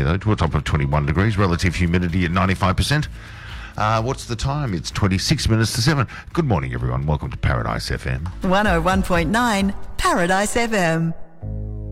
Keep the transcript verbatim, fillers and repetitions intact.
though, to a top of twenty-one degrees, relative humidity at ninety-five percent. Uh, what's the time? It's twenty-six minutes to seven. Good morning, everyone. Welcome to Paradise F M. one oh one point nine Paradise F M.